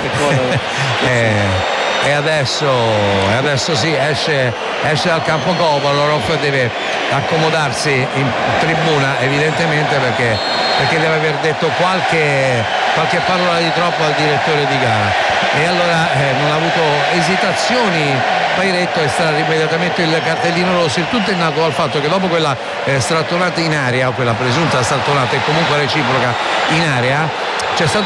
E adesso sì, esce dal campo Kovalov, deve accomodarsi in tribuna evidentemente perché deve aver detto qualche parola di troppo al direttore di gara, e allora non ha avuto esitazioni Pairetto, e sarà immediatamente il cartellino rosso. Il tutto è nato dal fatto che dopo quella strattonata in aria, o quella presunta strattonata e comunque reciproca in aria, c'è stato